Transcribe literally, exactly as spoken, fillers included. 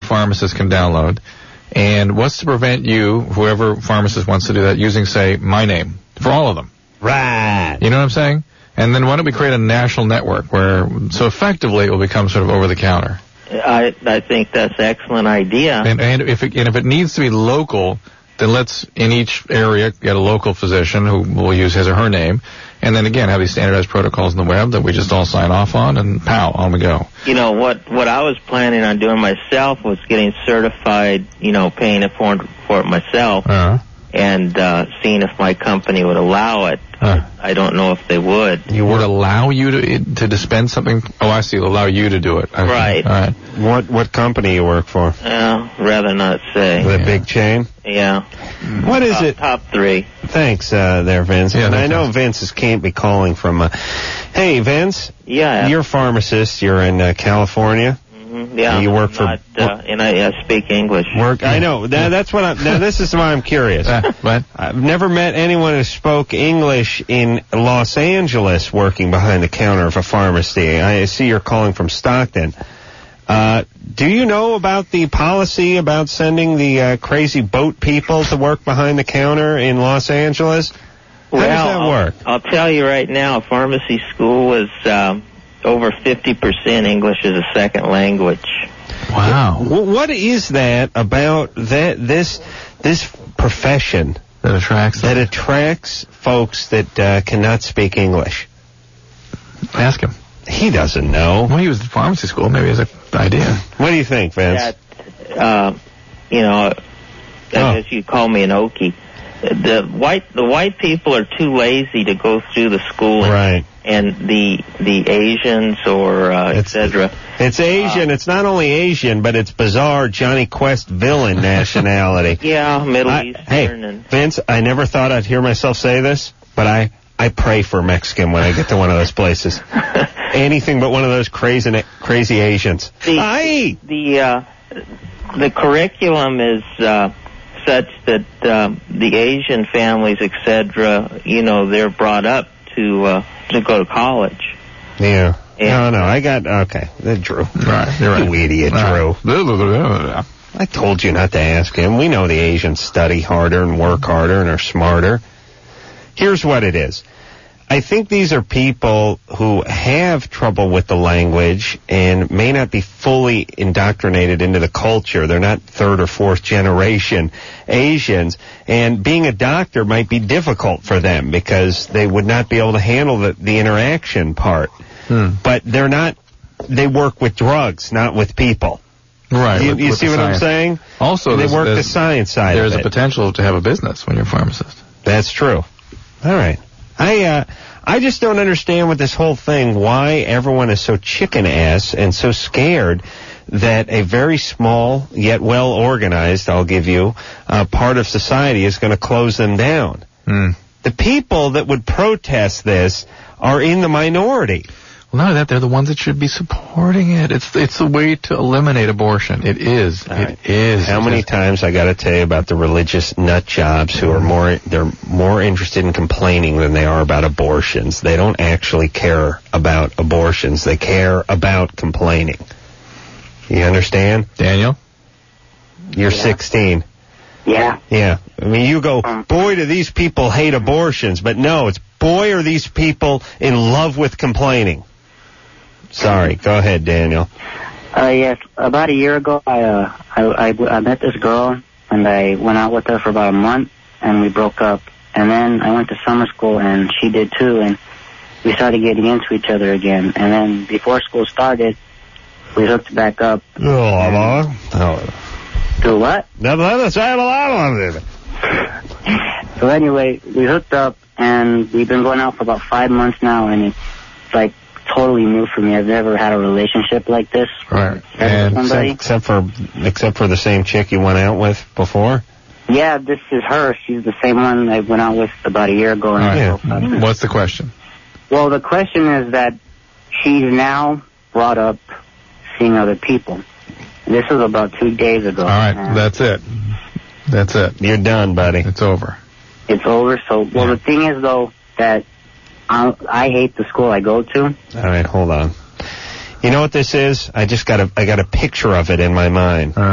pharmacists can download. And what's to prevent you, whoever pharmacist wants to do that, using, say, my name for all of them? Right. You know what I'm saying? And then why don't we create a national network where, so effectively, it will become sort of over-the-counter? I I think that's an excellent idea. And, and if it, and if it needs to be local, then let's, in each area, get a local physician who will use his or her name, and then again have these standardized protocols on the web that we just all sign off on, and pow, on we go. You know, what what I was planning on doing myself was getting certified, you know, paying it for, for it myself, uh-huh. and uh, seeing if my company would allow it. Uh. I don't know if they would. You would allow you to to dispense something? Oh, I see. Allow you to do it. Okay. Right. All right. What what company you work for? Uh, rather not say. The Yeah. big chain? Yeah. What is top, it? Top three. Thanks uh, there, Vince. Yeah, and I thanks, know Vince. Vince is, can't be calling from... Uh, hey, Vince. Yeah. You're a pharmacist. You're in uh, California. Mm-hmm. Yeah. You work for... Not, uh, and I, I speak English. Work. I know. That, that's what I'm... Now, this is why I'm curious. Uh, what? I've never met anyone who spoke English in Los Angeles working behind the counter of a pharmacy. I see you're calling from Stockton. Uh, do you know about the policy about sending the uh, crazy boat people to work behind the counter in Los Angeles? How well, does that work? I'll, I'll tell you right now, pharmacy school is um, over fifty percent English as a second language. Wow. W- What is that about that this this profession That attracts them. that attracts folks that uh, cannot speak English? Ask him. He doesn't know. Well, he was in pharmacy school. Maybe he has an idea. What do you think, Vince? That, uh, you know, I Oh. guess you call me an Okie. The white the white people are too lazy to go through the schooling, Right. and the the Asians or uh, et It's- cetera. It's Asian. It's not only Asian, but it's bizarre Johnny Quest villain nationality. Yeah, Middle I- Eastern hey, and Vince, I never thought I'd hear myself say this, but I, I pray for Mexican when I get to one of those places. Anything but one of those crazy crazy Asians. the Aye. the uh, the curriculum is uh, such that um, the Asian families, et cetera, you know, they're brought up to uh, to go to college. Yeah. Yeah. No, no, I got, okay. Uh, Drew. Right, you're right. You idiot, Right. Drew. I told you not to ask him. We know the Asians study harder and work harder and are smarter. Here's what it is. I think these are people who have trouble with the language and may not be fully indoctrinated into the culture. They're not third or fourth generation Asians, and being a doctor might be difficult for them because they would not be able to handle the, the interaction part. Hmm. But they're not, they work with drugs, not with people. Right. You, with- you with see the what I'm science. saying? Also, they there's- work the there's- science side There's of a it. potential to have a business when you're a pharmacist. That's true. All right. I uh, I just don't understand with this whole thing why everyone is so chicken ass and so scared that a very small yet well organized, I'll give you, uh, part of society is going to close them down. Hmm. The people that would protest this are in the minority. Well, not only that, they're the ones that should be supporting it. It's it's the way to eliminate abortion. It is. All It right. is. How many times I got to tell you about the religious nut jobs who are more they're more interested in complaining than they are about abortions. They don't actually care about abortions. They care about complaining. You understand? Daniel? You're Yeah. sixteen. Yeah. Yeah. I mean, you go, boy, do these people hate abortions. But no, it's boy, are these people in love with complaining. Sorry. Go ahead, Daniel. Uh, yes, about a year ago, I, uh, I, I, I met this girl, and I went out with her for about a month, and we broke up. And then I went to summer school, and she did too, and we started getting into each other again. And then before school started, we hooked back up. Oh, oh. To what? Oh. So anyway, we hooked up, and we've been going out for about five months now, and it's like totally new for me. I've never had a relationship like this. Right. Ever with And somebody. Except for except for the same chick you went out with before? Yeah, this is her. She's the same one I went out with about a year ago. And All right. I broke up. What's the question? Well, the question is that she's now brought up seeing other people. This was about two days ago. All right. and That's it. That's it. You're done, buddy. It's over. It's over. So, well, the thing is, though, that I, I hate the school I go to. All right, hold on. You know what this is? I just got a I got a picture of it in my mind. Uh,